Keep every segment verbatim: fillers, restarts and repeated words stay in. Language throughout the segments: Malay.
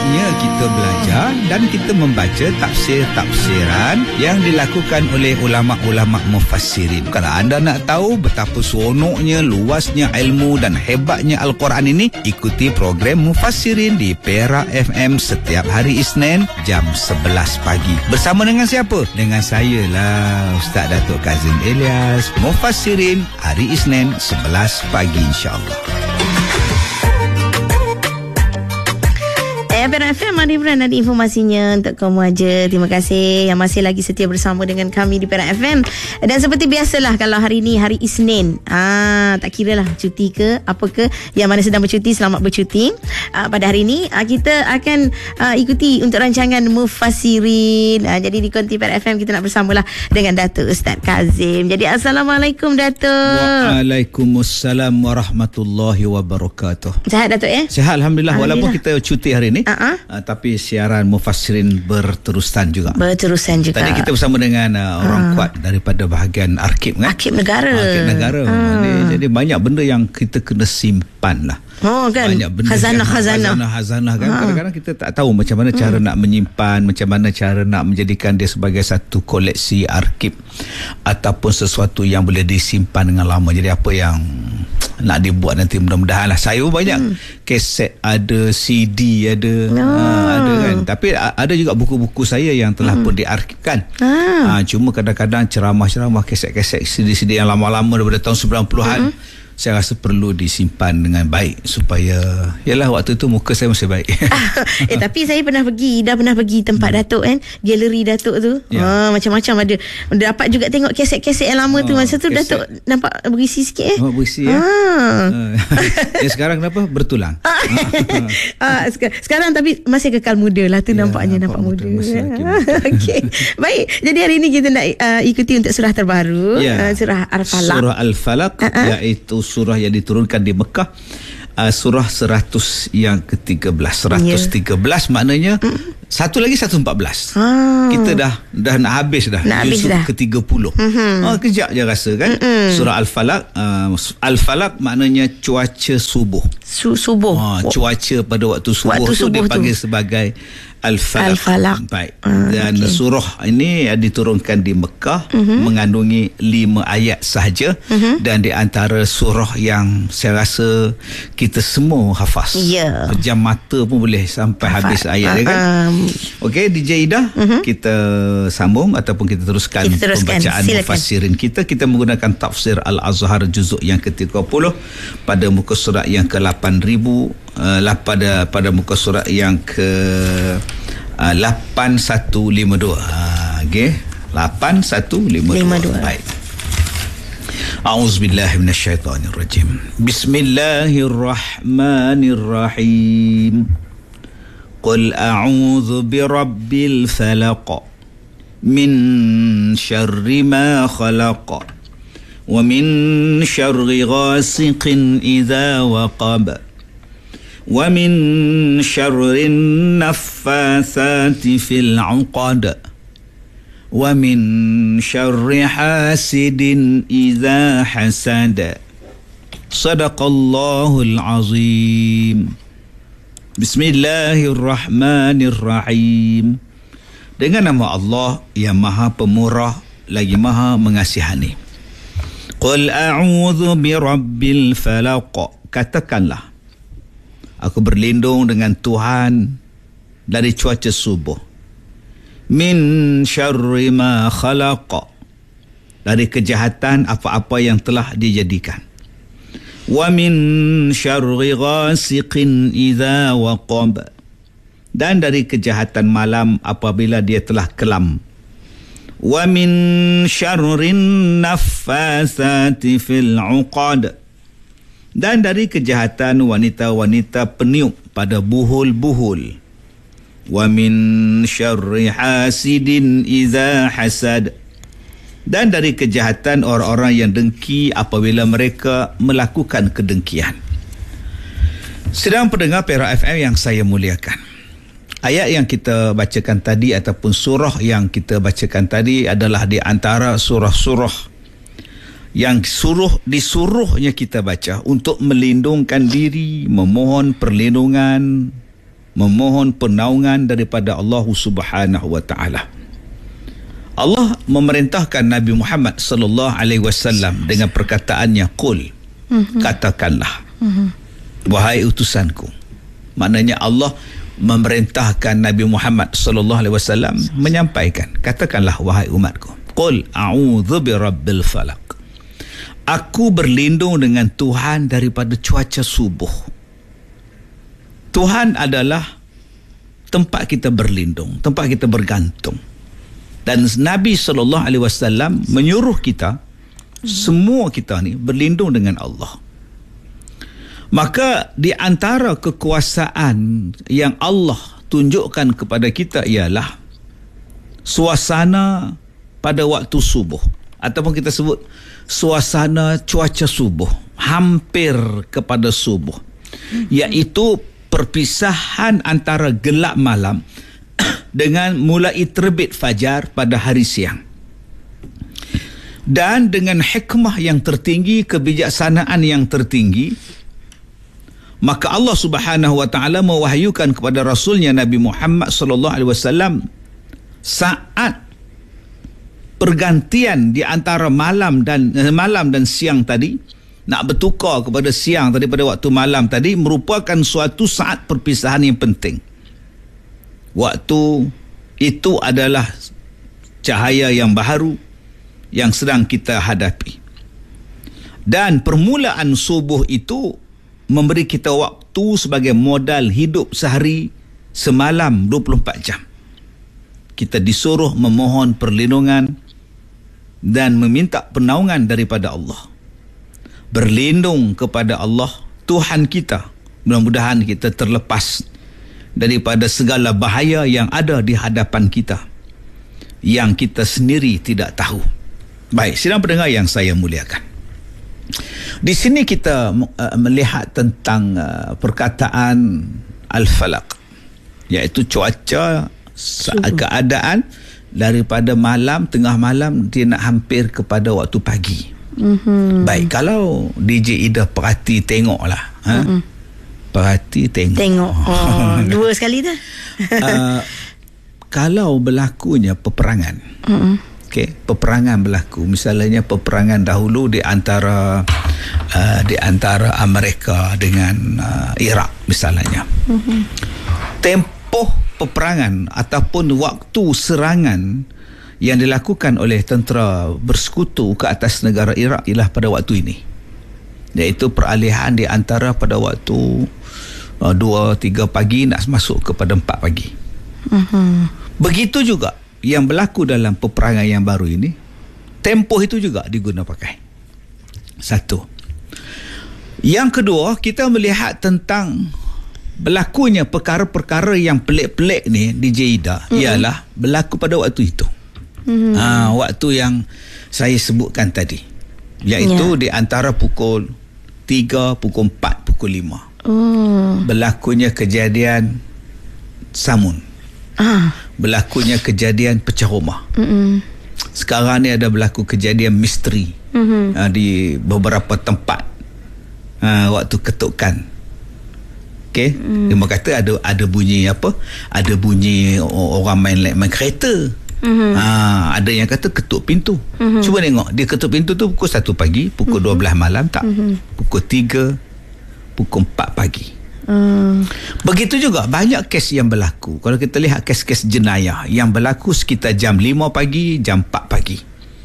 seronoknya kita belajar dan kita membaca tafsir-tafsiran yang dilakukan oleh ulama-ulama mufassirin. Kalau anda nak tahu betapa seronoknya, luasnya ilmu dan hebatnya Al-Quran ini, ikuti program Mufassirin di Perak F M setiap hari Isnin jam sebelas pagi. Bersama dengan siapa? Dengan saya lah, Ustaz Datuk Kazim Elias. Mufassirin hari Isnin sebelas pagi, insya-Allah. Perak F M, Mari Ibran ada informasinya untuk kamu aja. Terima kasih yang masih lagi setia bersama dengan kami di Perak F M. Dan seperti biasalah, kalau hari ni hari Isnin, ah, tak kira lah cuti ke apa ke, yang mana sedang bercuti, selamat bercuti. ah, Pada hari ni ah, kita akan ah, ikuti untuk rancangan Mufassirin. ah, Jadi di konti Perak F M kita nak bersamalah dengan Datuk Ustaz Kazim. Jadi Assalamualaikum Datuk. Waalaikumsalam warahmatullahi wabarakatuh. Sihat Datuk ya? Sihat, Alhamdulillah. Walaupun kita cuti hari ni, Uh-huh. Uh, tapi siaran Mufassirin berterusan juga. Berterusan juga. Tadi kita bersama dengan uh, orang uh. kuat daripada bahagian Arkib kan? Arkib negara. Arkib negara. Uh. Jadi, jadi banyak benda yang kita kena simpan lah. Oh kan, khazanah-khazanah khazanah kan. Ha. Kadang-kadang kita tak tahu macam mana cara hmm. nak menyimpan, macam mana cara nak menjadikan dia sebagai satu koleksi arkib ataupun sesuatu yang boleh disimpan dengan lama. Jadi apa yang nak dibuat nanti, mudah-mudahan lah. Saya banyak hmm. kaset ada, C D ada, oh. ha, ada kan. Tapi ada juga buku-buku saya yang telah hmm. pun diarsipkan. Ha. Ha, cuma kadang-kadang ceramah-ceramah, kaset-kaset C D-C D yang lama-lama daripada tahun sembilan puluhan, hmm. saya rasa perlu disimpan dengan baik supaya, yalah, waktu tu muka saya masih baik. eh tapi saya pernah pergi, dah pernah pergi tempat hmm. Datuk kan, galeri Datuk tu. Ya. Ha, macam-macam ada. Dapat juga tengok kaset-kaset yang lama oh, tu. Masa tu kaset. Datuk nampak berisi sikit eh. Oh, berisi ya. Ha. Ya, sekarang kenapa? Bertulang. ha, sekarang tapi masih kekal muda lah tu, ya, nampaknya nampak, nampak muda. muda. Okey. Baik, jadi hari ini kita nak uh, ikuti untuk surah terbaru, ya. uh, surah Al-Falaq. Surah Al-Falaq, uh-huh. iaitu surah yang diturunkan di Mekah, uh, surah seratus yang ke tiga belas. seratus tiga belas yeah. maknanya mm. satu lagi seratus empat belas. Ah. Kita dah dah nak habis dah. Nak habis dah. ke tiga puluh. Mm-hmm. Ah, kejap je rasa kan. Mm-hmm. Surah Al-Falaq, uh, Al-Falaq maknanya cuaca subuh. Su- subuh. Ah, cuaca pada waktu subuh, waktu tu subuh dipanggil tu. sebagai Al-Falaq. Al-Falaq. Baik. Ah, dan okay. surah ini diturunkan di Mekah, mm-hmm. mengandungi lima ayat sahaja, mm-hmm. dan di antara surah yang saya rasa kita semua hafaz. Yeah. Pejam mata pun boleh sampai hafaz. Habis ayat dia kan. Um, Okey, D J Ida, mm-hmm. kita sambung ataupun kita teruskan, kita teruskan. pembacaan Silakan. Mufassirin kita. Kita menggunakan tafsir Al-Azhar juzuk yang ke tiga puluh pada muka surat yang ke lapan ribu, uh, pada pada muka surat yang ke uh, lapan satu lima dua. Ha, okey, lapan satu lima dua. Baik. A'udzubillahi minasyaitonirrajim. Bismillahirrahmanirrahim. Qul a'udzu birabbil falaq min syarri ma khalaq wa min syarri ghasiqin idza waqab wa min syarri naffatsati fil 'uqad wa min syarri hasidin idza hasad. Sadaqallahul azim. Bismillahirrahmanirrahim. Dengan nama Allah yang Maha Pemurah lagi Maha Mengasihani. Qul a'udzu birabbil falaq. Katakanlah, aku berlindung dengan Tuhan dari cuaca subuh. Min syarri ma khalaq. Dari kejahatan apa-apa yang telah dijadikan. Wa min syarri ghasiqin idza waqab. Dan dari kejahatan malam apabila dia telah kelam. Wa min syarrin naffatsati fil 'uqad. Dan dari kejahatan wanita-wanita peniup pada buhul-buhul. Wa min syarri hasidin idza hasad. Dan dari kejahatan orang-orang yang dengki apabila mereka melakukan kedengkian. Sedang pendengar Perak F M yang saya muliakan, ayat yang kita bacakan tadi ataupun surah yang kita bacakan tadi adalah di antara surah-surah yang suruh disuruhnya kita baca untuk melindungkan diri, memohon perlindungan memohon pernaungan daripada Allah Subhanahu wa taala. Allah memerintahkan Nabi Muhammad sallallahu alaihi wasallam dengan perkataannya, qul, mm-hmm. katakanlah, mm-hmm. wahai utusanku. Maknanya Allah memerintahkan Nabi Muhammad sallallahu alaihi wasallam menyampaikan, katakanlah wahai umatku, qul a'udzu birabbil falaq. Aku berlindung dengan Tuhan daripada cuaca subuh. Tuhan adalah tempat kita berlindung, tempat kita bergantung. Dan Nabi sallallahu alaihi wasallam menyuruh kita, hmm. semua kita ni berlindung dengan Allah. Maka di antara kekuasaan yang Allah tunjukkan kepada kita ialah suasana pada waktu subuh, ataupun kita sebut suasana cuaca subuh, hampir kepada subuh, hmm. iaitu perpisahan antara gelap malam dengan mulai terbit fajar pada hari siang. Dan dengan hikmah yang tertinggi, kebijaksanaan yang tertinggi, maka Allah Subhanahu wa taala mewahyukan kepada rasulnya Nabi Muhammad sallallahu alaihi wasallam saat pergantian di antara malam dan eh, malam dan siang tadi, nak bertukar kepada siang tadi pada waktu malam tadi, merupakan suatu saat perpisahan yang penting. Waktu itu adalah cahaya yang baharu yang sedang kita hadapi. Dan permulaan subuh itu memberi kita waktu sebagai modal hidup sehari semalam dua puluh empat jam. Kita disuruh memohon perlindungan dan meminta pernaungan daripada Allah. Berlindung kepada Allah, Tuhan kita. Mudah-mudahan kita terlepas daripada segala bahaya yang ada di hadapan kita, yang kita sendiri tidak tahu. Baik, sidang pendengar yang saya muliakan. Di sini kita uh, melihat tentang uh, perkataan al-falaq, iaitu cuaca, keadaan daripada malam, tengah malam dia nak hampir kepada waktu pagi. Mm-hmm. Baik, kalau D J Ida perhati tengoklah, ha? Mm-hmm. Perhati tengok. Tengok. Oh, dua sekali dah. uh, kalau berlakunya peperangan. Mm-hmm. Okey, peperangan berlaku. Misalnya peperangan dahulu di antara uh, di antara Amerika dengan uh, Iraq misalnya. Mm-hmm. Tempoh peperangan ataupun waktu serangan yang dilakukan oleh tentera bersekutu ke atas negara Iraq ialah pada waktu ini, iaitu peralihan di antara pada waktu uh, dua tiga pagi nak masuk kepada empat pagi. Mm-hmm. Begitu juga yang berlaku dalam peperangan yang baru ini, tempoh itu juga diguna pakai. Satu. Yang kedua, kita melihat tentang berlakunya perkara-perkara yang pelik-pelik ni di Jeddah, mm-hmm. ialah berlaku pada waktu itu. Mm-hmm. Ha, waktu yang saya sebutkan tadi, iaitu yeah. di antara pukul tiga, pukul empat, pukul lima. Oh. Berlakunya kejadian samun. Ah. Berlakunya kejadian pecah rumah. Mm-mm. Sekarang ni ada berlaku kejadian misteri, mm-hmm. uh, di beberapa tempat uh, waktu ketukan. Okey, mm. dia kata ada ada bunyi apa? Ada bunyi orang main main kereta. Mm-hmm. Uh, ada yang kata ketuk pintu. Mm-hmm. Cuba tengok, dia ketuk pintu tu pukul satu pagi, pukul mm-hmm. dua belas malam tak? Mm-hmm. Pukul tiga, pukul empat pagi. Hmm. Begitu juga banyak kes yang berlaku. Kalau kita lihat kes-kes jenayah yang berlaku sekitar jam lima pagi, jam empat pagi,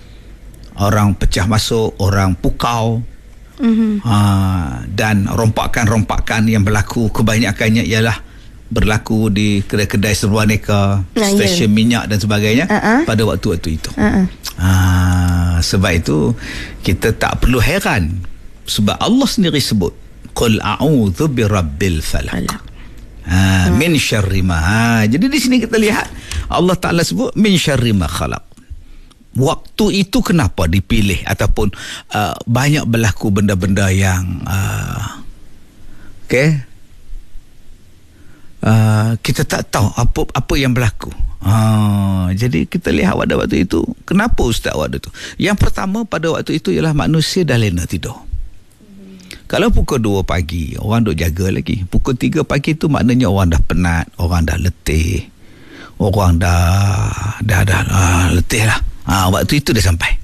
orang pecah masuk, orang pukau, mm-hmm. ha, dan rompakan-rompakan yang berlaku kebanyakannya ialah berlaku di kedai-kedai seruan neka, nah, stesen yeah. minyak dan sebagainya, uh-uh. pada waktu-waktu itu. uh-uh. ha, Sebab itu kita tak perlu heran, sebab Allah sendiri sebut qul a'udzu birabbil falaq. Ha, min syarri ma. Ha, jadi di sini kita lihat Allah Taala sebut min syarri ma khalaq. Waktu itu kenapa dipilih ataupun uh, banyak berlaku benda-benda yang uh, okey, uh, kita tak tahu apa apa yang berlaku. Ha, jadi kita lihat pada waktu itu, kenapa ustaz waktu itu? Yang pertama pada waktu itu ialah manusia dah lena tidur. Kalau pukul dua pagi orang duk jaga lagi. Pukul tiga pagi tu maknanya orang dah penat, orang dah letih, orang dah dah dah, dah letih lah. Ha, waktu itu dia sampai.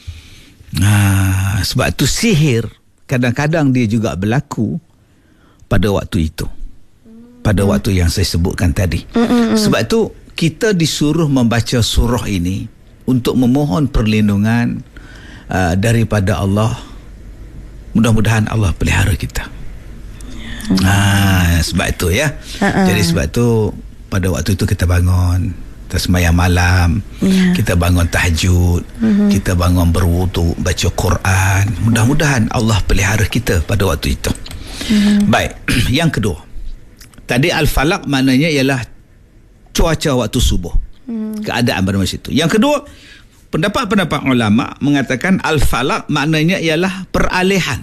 Ha, sebab tu sihir kadang-kadang dia juga berlaku pada waktu itu, pada hmm. waktu yang saya sebutkan tadi. Hmm. Sebab tu kita disuruh membaca surah ini untuk memohon perlindungan uh, daripada Allah. Mudah-mudahan Allah pelihara kita. Hmm. Ha, sebab itu ya. Uh-uh. Jadi sebab tu pada waktu itu kita bangun, kita sembahyang malam, yeah. kita bangun tahajud, mm-hmm. kita bangun berwudu, baca Quran. Mudah-mudahan Allah pelihara kita pada waktu itu. Mm-hmm. Baik, yang kedua. Tadi al-falaq maknanya ialah cuaca waktu subuh. Mm. Keadaan pada masa itu. Yang kedua, pendapat-pendapat ulama mengatakan al-falaq maknanya ialah peralihan.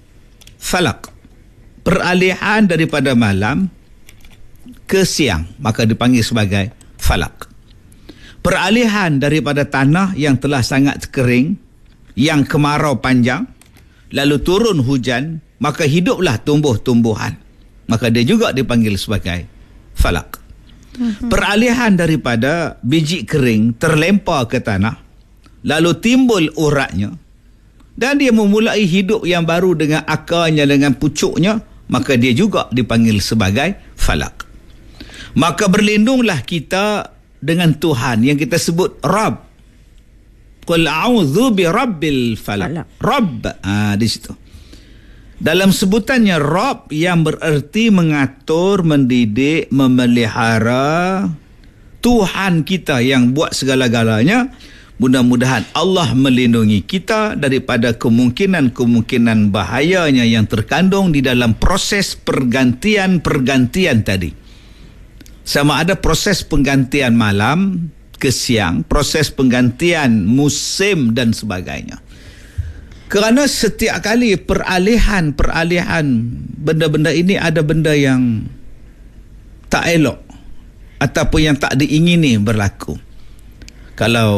Falaq. Peralihan daripada malam ke siang, maka dipanggil sebagai falaq. Peralihan daripada tanah yang telah sangat kering, yang kemarau panjang, lalu turun hujan, maka hiduplah tumbuh-tumbuhan, maka dia juga dipanggil sebagai falaq. Uh-huh. Peralihan daripada biji kering terlempar ke tanah, lalu timbul uratnya, dan dia memulai hidup yang baru dengan akarnya, dengan pucuknya, maka dia juga dipanggil sebagai falaq. Maka berlindunglah kita dengan Tuhan yang kita sebut Rabb. Qul a'udzu bi rabbil falaq. Rabb, ah di situ. Dalam sebutannya Rabb yang bererti mengatur, mendidik, memelihara, Tuhan kita yang buat segala-galanya. Mudah-mudahan Allah melindungi kita daripada kemungkinan-kemungkinan bahayanya yang terkandung di dalam proses pergantian-pergantian tadi. Sama ada proses penggantian malam ke siang, proses penggantian musim dan sebagainya. Kerana setiap kali peralihan-peralihan benda-benda ini ada benda yang tak elok ataupun yang tak diingini berlaku. Kalau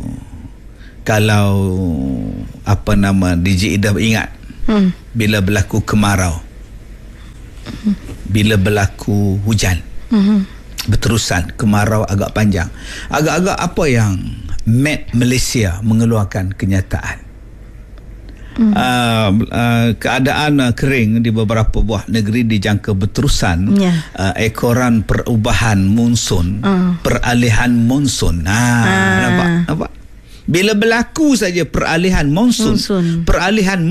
kalau apa nama D J Ida ingat hmm. bila berlaku kemarau, hmm. bila berlaku hujan, hmm. berterusan, kemarau agak panjang, agak-agak apa yang Met Malaysia mengeluarkan kenyataan hmm. uh, uh, keadaan uh, kering di beberapa buah negeri dijangka berterusan, yeah. uh, ekoran perubahan monsun, uh. peralihan monsun. Ha, uh. nampak nampak bila berlaku saja peralihan monsun, monsun. peralihan